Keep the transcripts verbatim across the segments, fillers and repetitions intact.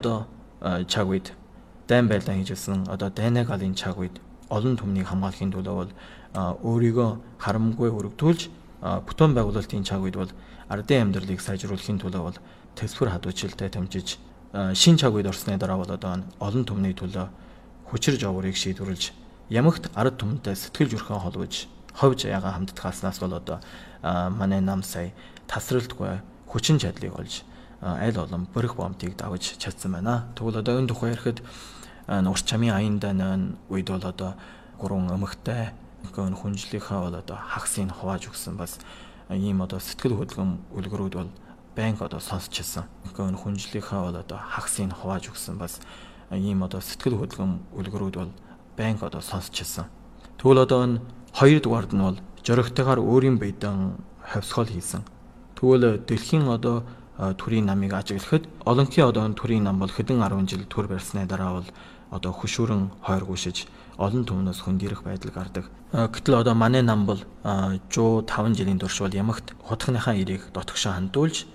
одоо цаг үед дайн байлаа хийжсэн одоо дайнаг алын цаг үед олон түмнийг хамгаалахын тулд бол өөрийгөө харамгүй өргөдүүлж бүтэн байгуулалтын цаг үед бол ардын амьдралыг сайжруулахын тулд бол төсвөр хадуучлалтай тэмцэж шин цаг үед орсны дараа бол одоо олон түмний төлөө хүчир жоврыг шийдвэрлэж ямагт ард түмэнтэй сэтгэл зүрхэн холбож ховж яга хамтдахааснаас бол одоо манай нам сая тасралтгүй хүчин чадлыг олж аль олон бөрөх бомтыг давж чадсан байна. Тэгвэл одоо энэ тухай ярихад урт чамын аяндаа нэн үед бол одоо гурван өмгтэй гэн хүнжлийнхаа бол одоо хагсыг хувааж өгсөн бас ийм одоо сэтгэл хөдлөм үлгэрүүд бол банк одоо сонсчихсан. Гэн хүнжлийнхаа бол одоо хагсыг хувааж өгсөн бас ийм одоо сэтгэл хөдлөм үлгэрүүд бол банк одоо сонсчихсан. Тэгвэл одоо энэ хоёр дугаард нь бол жоригтойгоор өөрийн биедэн хавсгал хийсэн. Тэгвэл дэлхийн одоо төрийн намыг ажиглахад олонхын одоо төрийн нам бол хэдэн арван жил төр барьсны дараа бол одоо хөшүүрэн хойр гүшиж олон түмнээс хөндөрөх байдал гардаг. Гэтэл одоо манай нам бол жуу таван жилийн турш бол ямагт хотхныхаа ирийг дотгошоо хандуулж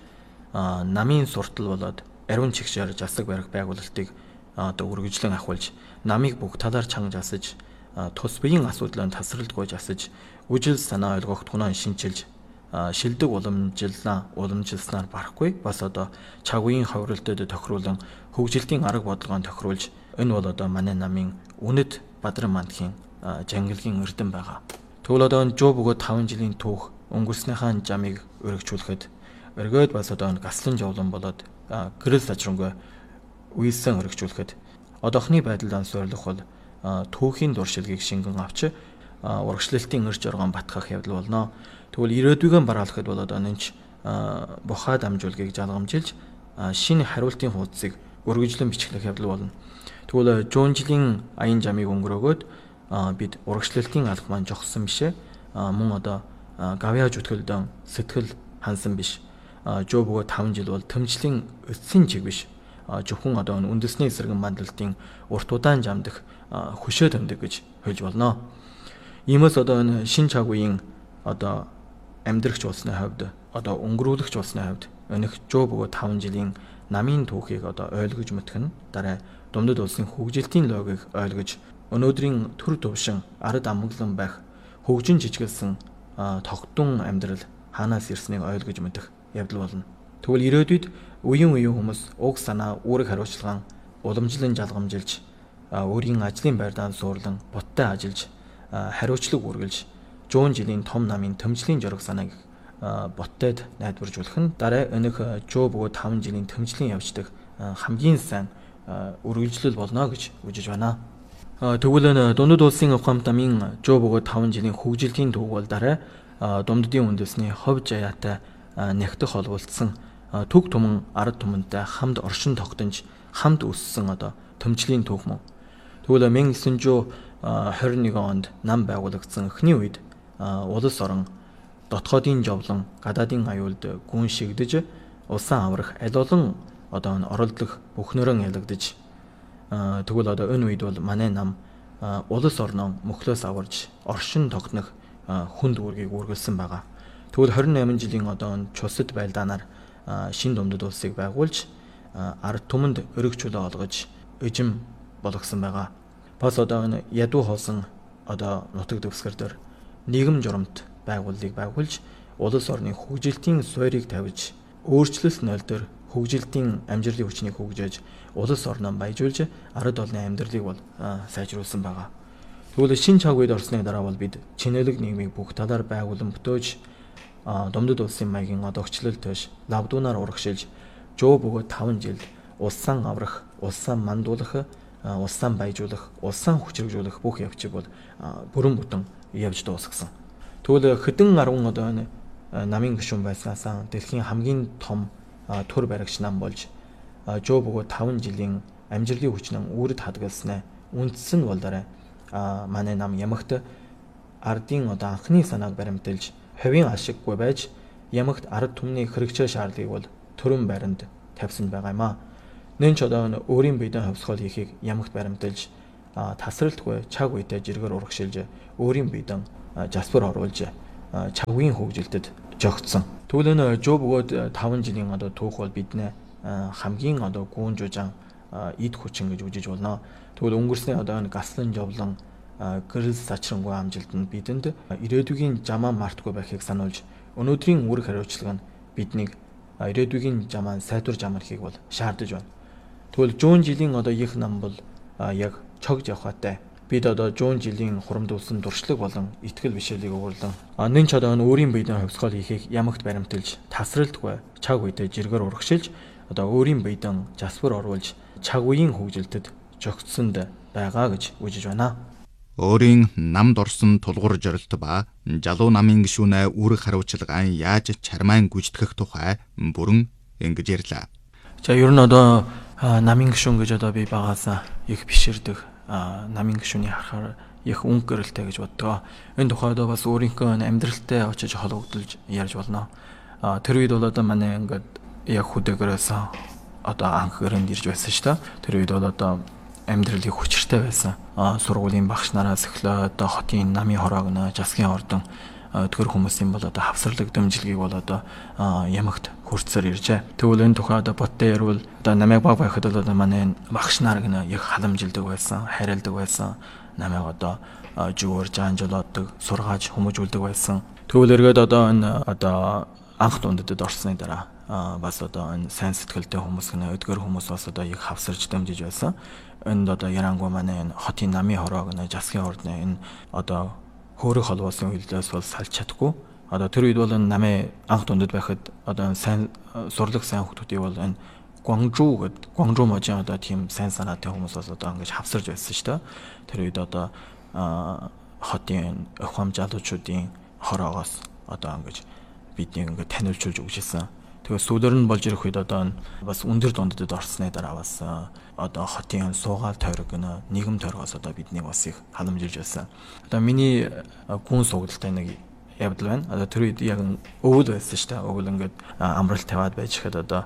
намын суртал болоод ариун чигшээр засаг барих байгуулалтыг одоо үргэлжлэн ахуулж намыг бүх талаар чанга засаж тус биеийн асуудлаа тасралтгүй засаж үжил санаа ойлгогдхоноо шинчилж шилдэг уламжилнаа уламжилснаар барахгүй бас одоо цаг үеийн ховролтод тохируулан хөгжилтийн арга бодлогоо тохируулж энэ бол одоо манай намын үнэт Бадран мандхийн жангалгийн эрдэм байгаа. Тэгвэл одоо энэ жуу бөгөөд таван жилийн түүх өнгөрснийхаа жамыг өргөжүүлэхэд өргөөд бас одоо гаслан жовлон болоод гэрэл сажрангүй үйлсэн өргөжүүлэхэд одоохны байдлаар суйрлах бол түүхийн дуршилгийг шингэн авч урагшлалтын эр жоргон батгах явдал болно. Тэгвэл ирээдүйгэн бараалахад бол одоо энэ бухаа дамжуулгийг жалгамжилж шинэ хариултын хуудсыг өргөжлөн бичлэх явдал болно. Тэгвэл жуун жилийн аян жамыг өнгөрөөгөөд бид урагшлалтын алх маань жогсон бишээ мөн одоо гавьяа зүтгэлдэн сэтгэл хансан биш. Жоо бөгөөд таван жил бол төмжлийн өссөн чиг биш. Зөвхөн одоо үндэсний эсэргэн мандалтын урт удаан жамдах хөшөө тэмдэг гэж хэлж болно. Иймээс одоо энэ шин цаг үеийн одоо амьдрахч болсны хувьд одоо өнгөрүүлэгч болсны хувьд өнөх жоо бөгөөд таван жилийн намын түүхийг одоо ойлгож мэдхэн дараа Думдад улсын хөгжилтийн логик ойлгож өнөөдрийн төр төвшин ард амгалан байх хөгжин жижигэлсэн тогтун амьдрал хаанаас ирснийг ойлгож мэдэх явдал болно. Тэгвэл ирээдүйд үеийн үеийн хүмүүс уг санаа үүрэг хариуцлаган уламжлан жалгамжилж өөрийн ажлын байрдаа суурлан боттой ажиллаж хариуцлага үргэлж жуун жилийн том намын төмжлийн жорог санааг боттойд найдваржуулах нь дараа өнөх жоо бөгөөд таван жилийн төмжлийн явждаг хамгийн сайн үргэлжлэл болно гэж үзэж байна. Тэгвэл энэ Дундад улсын ухаамт намын жоо бөгөөд таван жилийн хөгжилтийн түүх бол дараа Думдадын үндэсний ховж аяатай нэгтэх холбогдсон төг түмэн ард түмэнтэй хамт оршин тогтнож хамт өссөн одоо төмжлийн түүх мөн. Тэгвэл мянга900 21 онд нам байгуулагдсан эхний үед улс орон дотоодын жовлон гадаадын аюулд гүн шигдэж улсаа аврах аль олон одоо оролдлох бүхнөрөн ялагдаж тэгвэл одоо энэ үед бол манай нам улс орноо мөхлөөс аварж оршин тогтнох хүнд үүргийг үргэлжлсэн байгаа. Тэгвэл хорин найман жилийн одоо чусад байлдаанаар шин Думдад улсыг байгуулж ард түмэнд өрөг чөлөө олгож эжим болгосон байгаа. Бас одоо энэ ядуу хоосон одоо нутаг дэвсгэр дээр нийгэм журамт байгууллагыг байгуулж улс орны хөгжилтийн суурийг тавьж өөрчлөлт ноёл дээр хөгжилтийн амжилтын хүчнийг хөгжөөж улс орноо баяжуулж ард олны амьдралыг бол сайжруулсан байгаа. Тэгвэл шин цаг үед орсны дараа бол бид чинэлэг нийгмийг бүх талаар байгуулан бүтөөж Думдад улсын маягийн одогчлол төш лавдуунаар урагшилж жоо бөгөөд таван жил улсаа аврах, улсаа мандуулах, улсаа баяжуулах, улсаа хүчрэгжүүлэх бүх явцыг бол бүрэн бүтэн явж дуусгасан. Тэгвэл хэдэн арван одоо намын гишүүн байснаас дэлхийн хамгийн том төр баригч нам болж жоо бөгөөд таван жилийн амжилтын хүчнэн үүрд хадгалснаа үндсэн бол дараа манай нам ямагт ардын одоо анхны санааг баримталж хавийн ашиггүй байж ямагт ард түмний хэрэгцээ шаардлагыг бол төрөн байранд тавьсан байгаа юм а. Нэн ч одоо өөрийн биедээ хавсгал хийхийг ямагт баримталж тасралтгүй цаг үедээ жиргээр урагшилж өөрийн биедэн жасбар оруулж чавгийн хөгжилтэд жогтсон. Тэгвэл энэ жоо бөгөөд таван жилийн одоо түүх бол биднээ хамгийн одоо гүүн жужаан эд хүчин гэж үжиж болно. Тэгвэл өнгөрсний одоо энэ гаслан жовлон гэрэл сачрангуй амжилтанд бидэнд ирээдүйн жамаа мартахгүй байхыг сануулж өнөөдрийн үүрэг хариуцлага нь биднийг ирээдүйн жамаа сайдварж амархийг бол шаардаж байна. Тэгвэл жуун жилийн одоо их нам бол яг цогж явхаатай. Бид одоо жуун жилийн хурамдуулсан дуршлаг болон итгэл бишэлийг өгөрлөн нэн ч одоо өөрийн биедээ хувьсгал хийхийг ямагт баримталж тасралтгүй чаг үедээ жиргэр урагшилж одоо өөрийн биедэн жасвар оруулж чаг үеийн хөгжилтэд жогтсонд байгаа гэж үжиж байна. Өөрийн намд орсон тулгуур жорилт ба жалуу намын гишүүнээ үүрэг хариуцлагаа яаж чармайн гүйцэтгэх тухай бүрэн ингэж ярьлаа. За ер нь одоо намын гишүүн гэж одоо би багаасаа их биширдэг намын гишүүний харахаар их үнг гэрэлтэй гэж боддог. Энэ тухайд бас өөрийнхөө амьдралтай очиж холбогдуулж ярьж болно. Тэр үед бол одоо манай ингээд яг хүдээгээрээс одоо анх гэрээнд ирж байсан шүү дээ. Тэр үед бол одоо амьдралыг хүчртэй байсан. Сургуулийн багш нараас эхлээд одоо хотын намын хороогно, жасгийн ордон тэр хүмүүсийн бол одоо хавсралэг дэмжлэгийг бол одоо ямагт хүрцээр иржээ. Тэгвэл энэ тухай одоо бодтой ярил одоо намайг баг байхад бол одоо манай багш нар гэнэ яг халамжилдаг байсан, хайрладаг байсан. Намайг одоо жүгээр жанжлоодог, сургааж хүмүүжүүлдэг байсан. Тэгвэл эргээд одоо энэ одоо анх дундад орсны дараа бас одоо энэ сайн сэтгэлтэй хүмүүс гэнэ өдгөр хүмүүс бас одоо их хавсарч дэмжиж байсан. Энд одоо ярангуй манай энэ хотын намын хороог нэ жасгийн ордны энэ одоо хөөрөх холбоосон үйлдэлээс бол салж чадахгүй. Одоо тэр үед бол энэ намын анх дундад байхад одоо сайн сурлаг сайн хүмүүсийн бол энэ Гуанчжоу гэд Гуанчжоу можийн одоо тийм сайн санаатай хүмүүс бас одоо ингэж хавсарж байсан шүү дээ. Тэр үед одоо хотын охом жалуучуудын хороогоос одоо ингэж биднийг ингэ таниулж өгчээсэн. Тэгээ сүүлээр нь болж ирэх үед одоо бас өндөр дундад орсны дараа бас одоо хотын суугаал тойрог гэнэ нийгэм тойрогоос одоо биднийг бас их халамжилж байсан. Одоо миний гүн сугдалтай нэг явдал байна. Одоо тэр үед яг өвөл байсан шүү дээ. Өвөл ингээд амралт тавиад байж ихэд одоо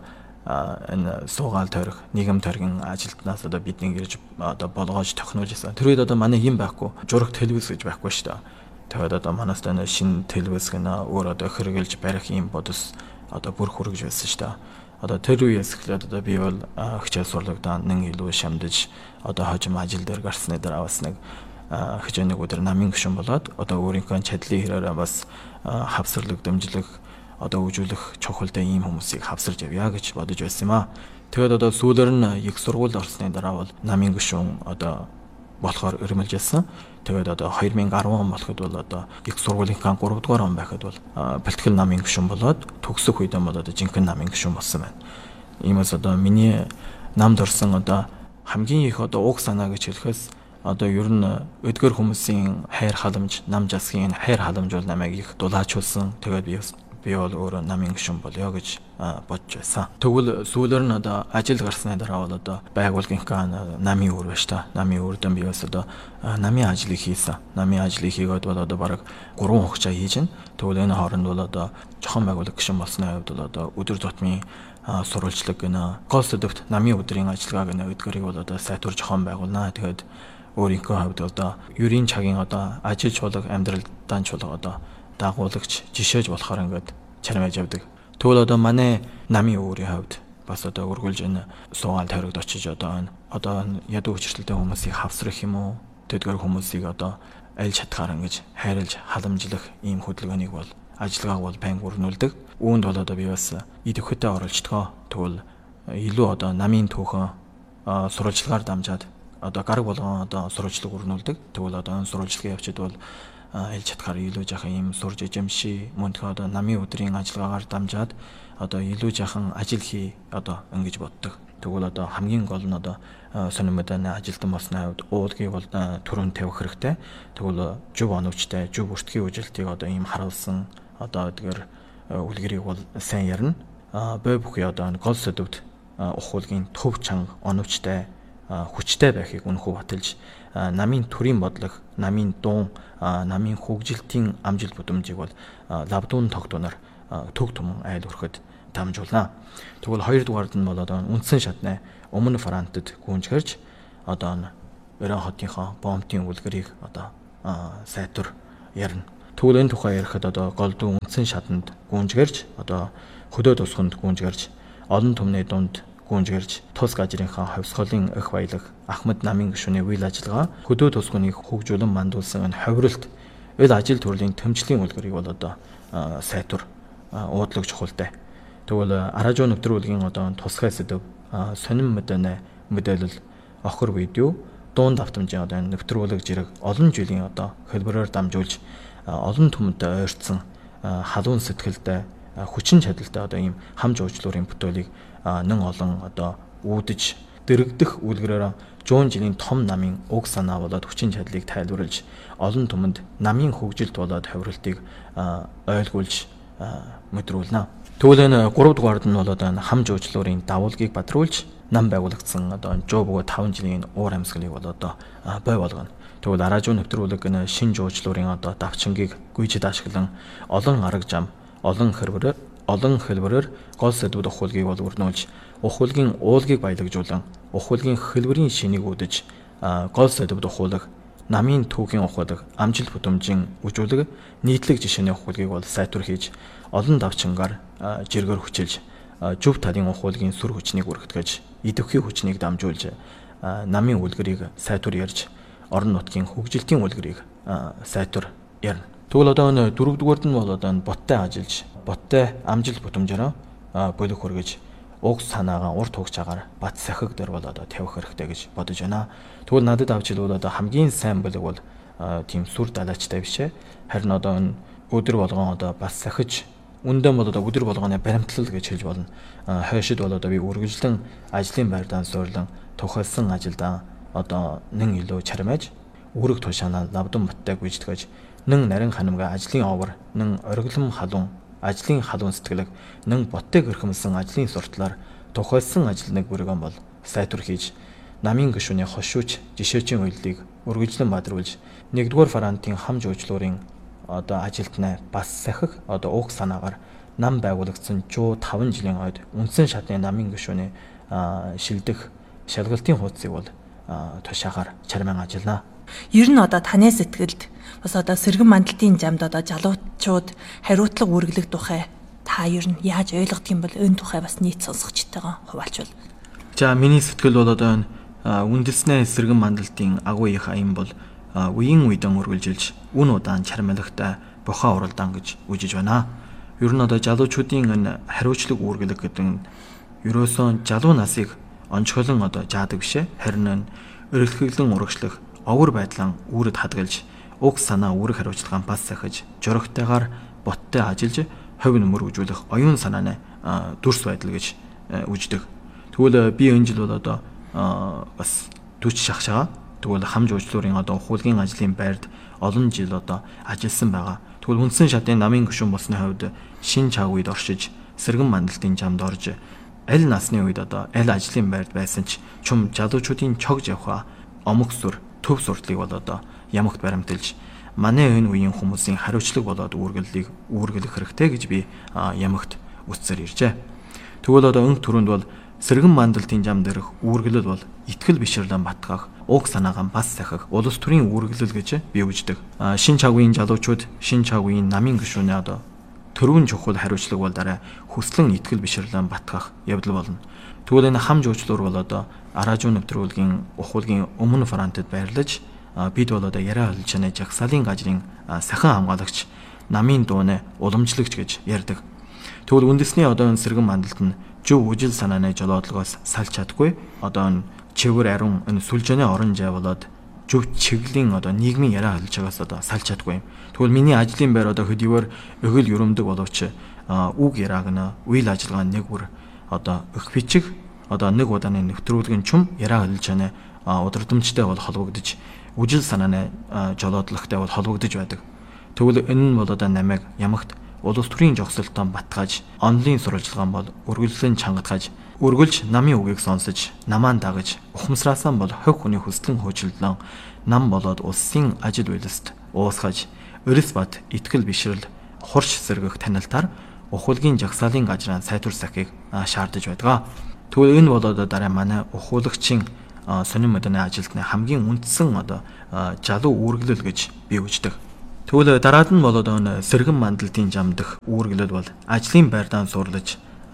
энэ суугаал тойрог нийгэм тойргийн ажилтнаас одоо биднийг ирж одоо болгоож тохинуулж байсан. Тэр үед одоо манай юм байхгүй. Жураг телевиз гэж байхгүй шүү дээ. Тэгээд одоо манаас тань шинэ телевиз гэнэ өөр одоо хэрэгэлж барих юм бодос одоо бүр хүргэж байсан шүү дээ. Одоо тэр үеэс эхлээд одоо би бол хичээл сурлагадаа нэг илүү шамдаж одоо хожим ажил дээр гарсны дараа бас нэг хичээний өдөр намын гишүүн болоод одоо өөрийнхөө чадлын хэрээр бас хавсарлаг дэмжлэх одоо үжүүлэх чухалтай ийм хүмүүсийг хавсарж явъя гэж бодож байсан юм аа. Тэгээд одоо сүүлээр нь их сургуульд орсны дараа бол намын гишүүн одоо болохоор өрмөлжсэн. Тэгээд одоо two thousand ten он болоход бол одоо их сургуулийнхаа three дугаар он байхад бол бэлтгэл намын гишүүн болоод төгсөх үед бол одоо жинхэнэ намын гишүүн болсон байна. Иймээс одоо миний намд орсон одоо хамгийн их одоо уг санаа гэж хэлэхээс одоо ер нь өдгөр хүмүүсийн хайр халамж, нам жасгийн хайр халамж бол намайг их дулаачулсан. Тэгээд би би бол өөрөө намын гишүүн болё гэж бодож байсан. Тэгвэл сүүлээр нь одоо ажил гарсны дараа бол одоо байгууллагынхаа намын үүр байж та. Намын үүрдэн би бас одоо намын ажлыг хийсэн. Намын ажлыг хийгээд бол одоо бараг three хугацаа хийж гэн. Тэгвэл энэ хооронд бол одоо жохон байгууллага гишүүн болсны хувьд бол одоо өдөр тутмын сурвалжлаг гэнэ. Гол сэдвт намын өдрийн ажиллагаа гэнэ эдгэрийг бол одоо сайтвар жохон байгуулнаа. Тэгээд өөрийнхөө хувьд одоо ерийн цагийн одоо ажил чуулга, амьдрал дан чуулга одоо дагуулагч жишээж болохоор ингээд чармайж явдаг. Тэгвэл одоо манай намын өөрийн хувьд бас одоо өргөлж энэ суугаал тойрогд очиж одоо энэ одоо ядуу хүчрэлтэй хүмүүсийг хавсрах юм уу? Тэдгээр хүмүүсийг одоо аль чадхаар ингэж хайрлаж халамжлах ийм хөдөлгөөнийг бол ажиллагааг бол байн өрнүүлдэг. Үүнд бол одоо би бас эд өхөтэй оролцдгоо. Тэгвэл илүү одоо намын түүхэн сурвалжлагаар дамжаад одоо гараг болгон одоо сурвалжлаг өрнүүлдэг. Тэгвэл одоо энэ сурвалжлагын явцад бол аль чадхаар илүү жаахан ийм сурж эжэмши мөн тэгээ одоо намын өдрийн ажиллагаагаар дамжаад одоо илүү жаахан ажил хий одоо ингэж боддог. Тэгвэл одоо хамгийн гол нь одоо сонирмоданы ажилтан болсны хувьд уулгийг бол түрүүн тавих хэрэгтэй. Тэгвэл жив оновчтой, жив бүртгэхийн үжилтийг одоо ийм харуулсан одоо эдгээр үлгэрийг бол сайн ярина. Бой бүхий одоо гол сэдвт ухуулгийн төв чанга оновчтой хүчтэй байхыг үнэхээр баталж намын төрийн бодлого, намын дуун, намын хөгжилтийн амжилт бүдэмжийг бол лавдуун тогтооноор төг том айл өрхөд дамжуулна. Тэгвэл хоёрдугаард нь бол одоо үндсэн шатны өмнө фронтод гүнжгэрж одоо Иран хотынхоо бомбын үлгэрийг одоо сайтвар ярина. Тэгвэл энэ тухай ярихад одоо голдуу үндсэн шатанд гүнжгэрж одоо хөдөө тусганд гүнжгэрж олон түмний дунд гүнжгэрж тус гажрынхаа ховсголын эх баялаг Ахмад намын гишүүний үйл ажиллагаа хөдөө тусгүйнийг хөгжүүлэн мандуулсан энэ ховролт ил ажил төрлийн төмжлийн үлгэрийг бол одоо сайтур уудлаг чухалтай. Тэгвэл аражуу нэвтрүүлгийн одоо тусгай сэдв сонин мэдэнэ мэдээлэл охор видео дуун давтамжийн одоо нэвтрүүлэг зэрэг олон жилийн одоо хэлбэрээр дамжуулж олон түмэнтэй ойрцсон халуун сэтгэлтэй хүчин чадалтай одоо ийм хам жуулчлалын бүтээлийг нэн олон одоо үүдэж дэрэгдэх үлгэрээр жуун жилийн том намын уг санаа болоод хүчин чадлыг тайлбарлаж олон түмэнд намын хөгжилд болоод хавралтыг ойлгуулж мэдрүүлнэ. Тэгвэл энэ гурав дугаард нь болоод хам жуулчлалын давуулгийг бадруулж нам байгуулагдсан одоо жоо бөгөө таван жилийн уур амьсгалыг бол одоо бой болгоно. Тэгвэл аражуу нэвтрүүлэг энэ шин жуулчлалын одоо давчингийг гүйцэд ашиглан олон арга зам олон хэлбэрээр олон хэлбэрээр гол сэдвүүд ухуулгийг бол өрнүүлж ухуулгийн уулгийг баялагжуулан ухуулгийн хэлбэрийн шинийг үдэж гол сэдвүүд ухуулах намын түүхийн ухуулах амжилт бүтэмжийн үжүүлэг нийтлэг жишээний ухуулгийг бол сайтур хийж олон давчингаар жиргэр хүчилж жүв талын ухуулгийн сүр хүчнийг өргөтгөж идэвхий хүчнийг дамжуулж намын үлгэрийг сайтур ярьж орон нутгийн хөгжилтийн үлгэрийг сайтур ярина. Тэгвэл одоо энэ дөрөвдүгээрд нь бол одоо энэ боттой ажиллаж, боттой амжилт бүтэмжээр болих хүргэж, уг санаагаа урт хугацаагаар бат сахиг дээр бол одоо тавих хэрэгтэй гэж бодож байна. Тэгвэл надад авч хэлбэл одоо хамгийн сайн болог бол тийм сүр далаачтай бишээ. Харин одоо энэ өдөр болгон одоо бас сахиж, үндэн бол одоо өдөр болгоны баримтлал гэж хэлж болно. Хойшид бол одоо би үргэлжлэн ажлын байрдаа суурлан тухайлсан ажилдаа одоо нэн илүү чармайж, үүрэг тушаанаа лавдан баттай гүйцэтгэж нэн нарийн ханамга ажлын овор нэн ориглон халуун ажлын халуун сэтгэлэг нэн боттыг өрхөмсөн ажлын суртлаар тухайлсан ажил нэг бүргэн бол сайтур хийж намын гишүүний хошууч жишээчийн үйлдэлийг үргэлжлэн бадруулж нэгдүгээр фронтын хам жуулчлалын одоо ажилтнаа бас сахих одоо уг санаагаар нам байгуулагдсан жоо таван жилийн ойд үндсэн шатны намын гишүүний шилдэх шалгалтын хуудсыг бол тушаагаар чарман ажиллана. Ер нь одоо таны сэтгэлд бас одоо сэргэн мандалтын замд одоо жалуучууд хариутлага үргэлэх тухай та ер нь яаж ойлгох юм бол энэ тухай бас нийт сонсогчтойгоо хуваалцвал. За миний сэтгэл бол одоо үндэснээ сэргэн мандалтын агуу их аян бол үеийн үедэн үргэлжилж үн удаан чармайлагтай бохоо уралдаан гэж үжиж байна. Ер нь одоо жалуучуудын энэ хариучлаг үргэлэх гэдэг нь ерөөсөн жалуу насыг онцгойлон одоо жаадаг бишээ. Харин эргэлхийлэн урагшлах овөр байдлаа үүрэд хадгалж уг санаа үүрэг хариуцлагаан бас сахиж жорогтойгоор боттой ажиллаж хувь нөмөр үзүүлэх оюун санааны дүрс байдал гэж үздэг. Тэгвэл би энэ жил бол одоо бас түч шахшаа тэгвэл хам жуулчлалын одоо ухуулгын ажлын байрд олон жил одоо ажилласан байгаа. Тэгвэл үндсэн шатны намын гишүүн болсны хувьд шин чаг үед оршиж сэргэн мандалтын замд орж аль насны үед одоо аль ажлын байрд байсан ч чум жалуучуудын чогж явхаа омог сүр төв суртлыг бол одоо ямагт баримталж манай энэ үеийн хүмүүсийн хариуцлага болоод үүргэллийг үүргэлэх хэрэгтэй гэж би ямагт үтсээр иржээ. Тэгвэл одоо өнг төрөнд бол сэргэн мандалтын зам дээрх үүргэлэл бол итгэл бишрлэн батгах уг санаагаан бас сахих улс төрийн үүргэлэл гэж би үздэг. Шин чагын жалуучууд шин чагын намын гишүүнээ одоо төрүүн чухал хариуцлага бол дараа хүслэн итгэл бишрлэн батгах явдал болно. Тэгвэл энэ хам жуулчлал бол одоо аражуу нэвтрүүлгийн ухуулгийн өмнө фронтод байрлаж бид бол одоо яриа хэлжэнэ жагсаалын гажрын сахин хамгаалагч намын дууны уламжлагч гэж ярьдаг. Тэгвэл үндэсний одоо энэ сэргэн мандалт нь зөв үжил санааны жолоодлогоос салж чадахгүй одоо энэ чивэр ариун энэ сүлжээний орон жай болоод зөв чиглэлийн одоо нийгмийн яриа хэлж байгаас одоо салж чадахгүй юм. Тэгвэл миний ажлын байр одоо хөдийгээр өгөл юрэмдэг боловч үг яриаг нь үйл ажиллагаа нэг бүр одоо өх бичиг одоо нэг удааны нэвтрүүлгийн чум яриа хэлж байна. Удирдамжтай бол холбогдож үжил санааны жолоодлоготой бол холбогдож байдаг. Тэгвэл энэ нь бол одоо намайг ямагт улс төрийн жогсолтон батгаж онлын сурвалжлагаан бол үргэлжлэн чангатгаж үргэлж намын үгийг сонсож намаан дагаж ухамсараасаа бол хог хүний хүслэн хөөжилдөн нам болоод улсын ажил үйлст уусгаж өрс бат итгэл бишрэл хурш сэргэх танилтаар ухуулгийн жагсаалын гажраан сайтур сахийг шаардаж байдаг. Тэгвэл энэ бол одоо дараа манай ухуулагчийн сонин мэдээний ажилтны хамгийн үндсэн одоо жалуу үүргэлэл гэж би үздэг. Тэгвэл дараад нь бол одоо сэргэн мандалтын зам дэх үүргэлэл бол ажлын байрдаа суурлаж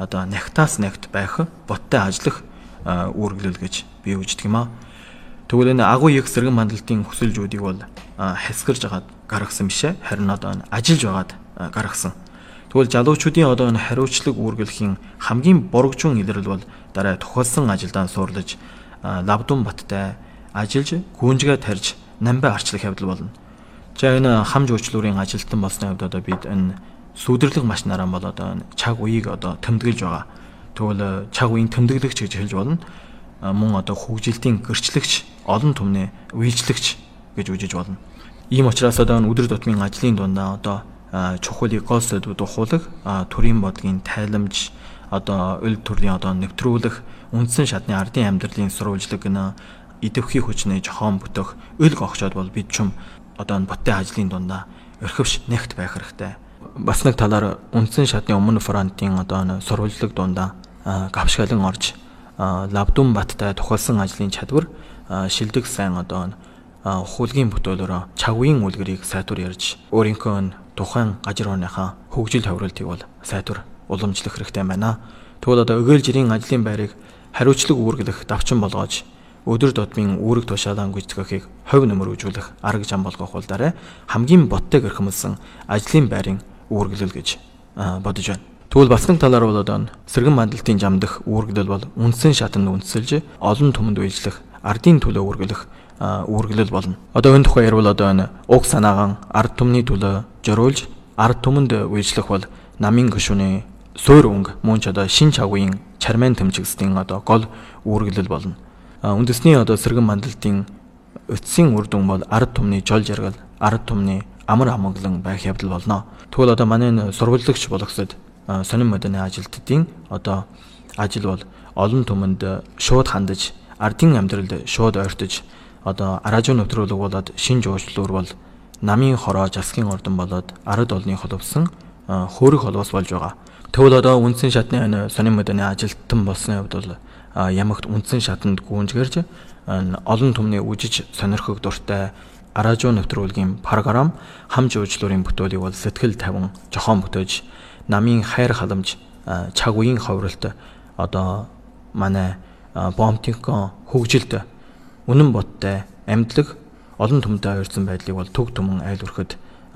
одоо нягтаас нягт байх боттой ажиллах үүргэлэл гэж би үздэг юм аа. Тэгвэл энэ агуу их сэргэн мандалтын хүсэлжүүдийг бол хэсгэрж агаад гаргасан бишээ, харин одоо ажиллаж байгаад гаргасан. Тэгвэл залуучуудын одоо энэ хариуцлага үүргэлэхийн хамгийн бургжун илрэл бол дараа тухайлсан ажилдаа суурлаж лавдун баттай ажиллаж гүнжгээ тарьж намбай арчлах явдал болно. За энэ хам жуулчлалын ажилтан болсны хувьд одоо бид энэ сүдэрлэг машинаараа бол одоо чаг үеийг одоо тэмдэглэж байгаа. Тэгвэл чаг үеийн тэмдэглэгч гэж хэлж болно. Мөн одоо хөгжилтийн гэрчлэгч, олон түмний үйлчлэгч гэж үжиж болно. Ийм учраас одоо өдөр тутмын ажлын дундаа одоо чухлыг гол сэдвүүд ухуулах, төрийн бодлогын тайламж, одоо өл төрлийн одоо нэвтрүүлэх, үндсэн шатны ардын амьдралын сурвалжлаг гэнэ идэвхий хүчний жохон бүтэх өл гогчоод бол бид чум одоо боттой ажлын дундаа өрхөвш нэгт байх хэрэгтэй. Бас нэг талаар үндсэн шатны өмнө фронтын одоо сурвалжлаг дундаа гавшгалан орж лавдун баттай тухайлсан ажлын чадвар шилдэг сайн одоо хуулгийн бүтээлөөр чагвын үлгэрийг сайтар ярьж өөрийнхөө тухайн гажир орныхаа хөгжил төврөлтийг бол сайтар уламжлах хэрэгтэй байна. Тэгвэл одоо өгөөл жирийн ажлын байрыг хариуцлага үүргэлэх давчин болгож өдөр тутмын үүрэг тушаалаа гүйцэтгэхийг хувь нэмэр үзүүлэх арга зам болгох бол дараа хамгийн боттой гэрхэмлсэн ажлын байрын үүргэлэл гэж бодож байна. Тэгвэл бас нэг талаар бол одоо сэргэн мандалтын жамдах үүргэлэл бол үндсэн шатанд үндэслэж олон түмэнд үйлчлэх ардын төлөө үүргэлэх үүргэлэл болно. Одоо энэ тухай ярил одоо энэ уг санаагаан ард түмний төлөө зориулж ард түмэнд үйлчлэх бол намын гишүүний суур өнгө мөн ч одоо шин чагвын чармайн тэмцэгсдийн одоо гол үүргэлэл болно. Үндэсний одоо сэргэн мандалтын эцсийн үр дүн бол ард түмний жол жаргал, ард түмний амар амгалан байх явдал болно. Тэгвэл одоо манай сурвалжлагч болгосод сонин модны ажилтдын одоо ажил бол олон түмэнд шууд хандаж, ардын амьдралд шууд ойртож, одоо аражуу нэвтрүүлэг болоод шин жуулчлал бол намын хороо засгийн ордон болоод ард олны холбосон хөөрөх холбоос болж байгаа. Тэгвэл одоо үндсэн шатны энэ сонин модны ажилтан болсны хувьд бол ямагт үндсэн шатанд гүнжгэрж олон түмний үжиж сонирхох дуртай аражуу нэвтрүүлгийн програм хам жуулчлалын бүтээлийг бол сэтгэл тавин жохон бүтээж намын хайр халамж чаг үеийн ховролт одоо манай бомтинкон хөгжилт үнэн боттой амьдлаг олон түмтэй ойрсон байдлыг бол төг түмэн айл өрхөд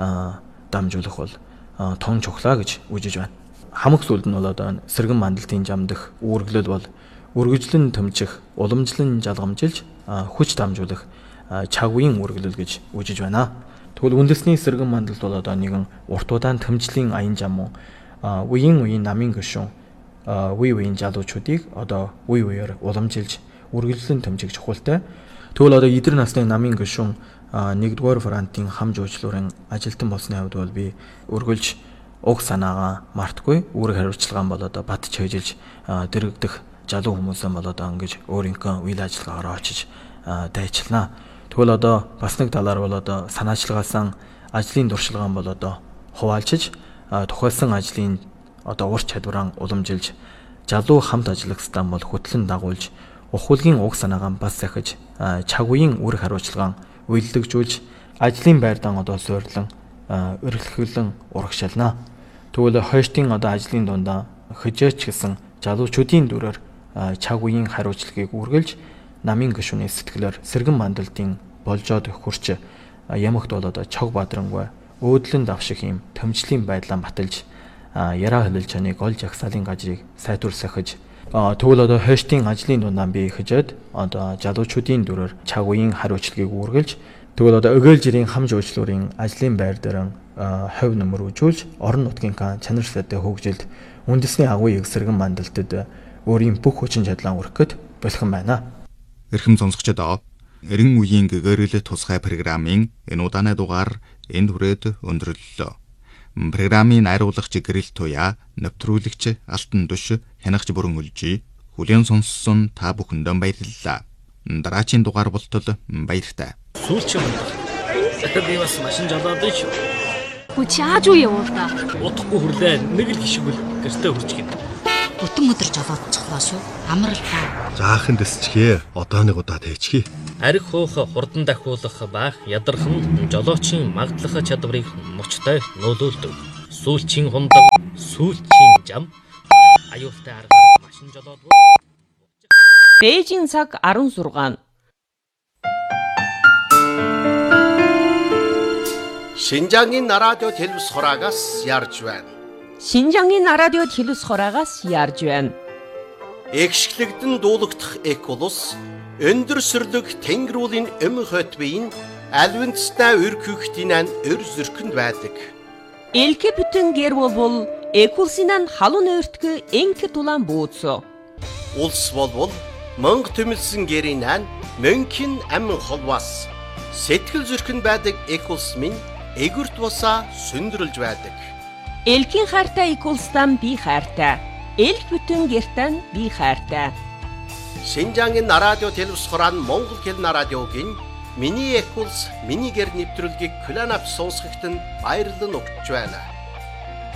дамжуулах бол тон чухлаа гэж үжиж байна. Хамаг сүлд нь бол одоо сэргэн мандалтын жамдах үүргэлэл бол үргэлжлэн тэмчих, уламжлан жалгамжилж хүч дамжуулах чаг үеийн үүргэлэл гэж үжиж байна. Тэгвэл үндэсний сэргэн мандалд бол одоо нэгэн урт удаан тэмцлийн аян зам уу үеийн үеийн намын гишүүн үе үеийн залуучуудыг одоо үе үеэр уламжилж үргэлжлэн тэмцэх чухалтай. Тэгвэл одоо эдэр насны намын гишүүн нэгдүгээр фронтын хам жуулчлалын ажилтан болсны хувьд бол би үргэлж уг санаагаа мартгүй үүрэг хариуцлагаан бол одоо бат чийжилж дэрэгдэх залуу хүмүүсээ бол одоо ингэж өөрийнхөө үйл ажиллагаараа очиж дайчлаа. Тэгвэл одоо бас нэг талаар бол одоо санаачлагаасан ажлын дуршилгаан бол одоо хуваалцж тухайлсан ажлын одоо ур чадвараа уламжилж залуу хамт ажиллах стан бол хөтлөн дагуулж ухуулгийн уг санаагаан бас сахиж чаг үеийн үүрэг хариуцлагаан үйлдэгжүүлж ажлын байрдан одоо суйрлан өргөлхөлөн урагшаална. Тэгвэл хойштын одоо ажлын дундаа хөжөөч гэсэн залуучуудын дүрээр чаг үеийн хариуцлагыг үргэлж намын гишүүний сэтгэлээр сэргэн мандалтын болжоод хурч ямагт бол одоо чог бадрангуй өөдлөн давших юм төмжлийн байдлаа баталж яраа хэлэл чаныг олж агсаалын гажрыг сайтуурсахж тэгвэл одоо хойштын ажлын дундаа би хëжээд одоо залуучуудын дүрээр чаг үеийн хариуцлагыг үргэлж тэгвэл одоо өгөөл жирийн хам жуулчлалын ажлын байр дээр хувь нэмэр үзүүлж орон нутгийн чанар сайтай хөгжилд үндэсний агуу их сэргэн мандалтад өөрийн бүх хүчин чадлаа өргөхөд бэлхэн байна. Эрхэм сонсогчдоо эрен үеийн гэгэрэл тусгай программын энэ удааны дугаар энд хүрээд өндөрлөлөө. Программын найруулагч Гэрэл Туяа, нэвтрүүлэгч Алтан Душ, хянагч Бүрэн Үлжи, хүлээн сонссон та бүхэндээ баярлалаа. Дараагийн дугаар болтол баяртай. Сүүлчийн би бас машин жолоод ш. Хүч яаж уу явуулаа? Утахгүй хүрлээ нэг л гişгүүл гэртээ хурж гин. Бүтэн өдөр жолоодчихлаа шүү. Амралтаа. Жаахан дэсчихээ. Одоо нэг удаа тээчихье. Арх хуух хурдан дахиулах байх ядархан жолоочийн магдлах чадварыг мөчтэй нөлөөлдөг. Сүүлчийн хундаг, сүүлчийн зам аюултай аргаар машин жолоодвол Бээжин цаг арван шугам. Шинжаангийн радио телевиз хураагаас ярьж байна. Шинжаангийн радио телевиз хураагаас ярьж байна. Экшглэгдэн дуулагдах эколус өндөр сүрлэг тэнгэрүүлийн эм хотбын альвинцтай өргөхтинэн өр зөркөнд байдаг. Элке бүтэн гэр бол экулсинан халуун өртгө энке тулан бууцо. Улс болвол мөнгө төмөлсөн гэрийнэн мөнхийн амин холвас сэтгэл зөркөнд байдаг экулс минь эгүрт босаа сүндрэлж байдаг. Элкийн хайртай экулстан би хайртай. Элк бүтэн гертан би хайртай. Шинжаангийн радио телевиз хураан Монгол хэлний радиогийн миний экулс миний гэр нэвтрүүлгийг Кланап сонсогт нь баярлан өгч байна.